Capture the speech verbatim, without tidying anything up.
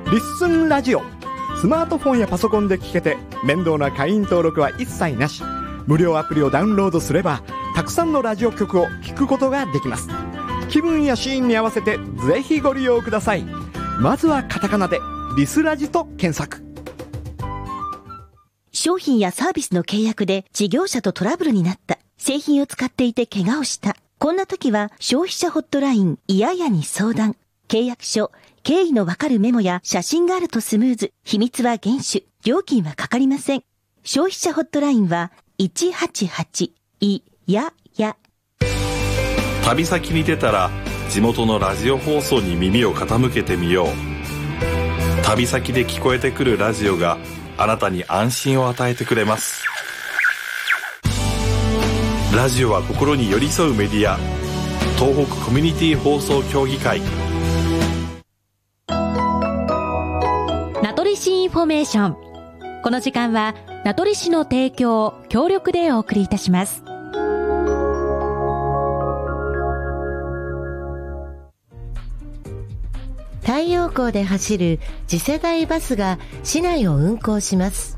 リッスンラジオ。スマートフォンやパソコンで聞けて面倒な会員登録は一切なし。無料アプリをダウンロードすればたくさんのラジオ局を聞くことができます。気分やシーンに合わせてぜひご利用ください。まずはカタカナでリスラジと検索。 商品やサービスの契約で事業者とトラブルになった。製品を使っていて怪我をした。こんな時は消費者ホットラインいややに相談。契約書、経緯のわかるメモや写真があるとスムーズ。秘密は厳守。料金はかかりません。消費者ホットラインはいちはちはちいやや。 旅先に出たら地元のラジオ放送に耳を傾けてみよう。旅先で聞こえてくるラジオがあなたに安心を与えてくれます。ラジオは心に寄り添うメディア。東北コミュニティ放送協議会。 名取市インフォメーション。この時間は名取市の提供協力でお送りいたします。 太陽光で走る次世代バスが市内を運行します。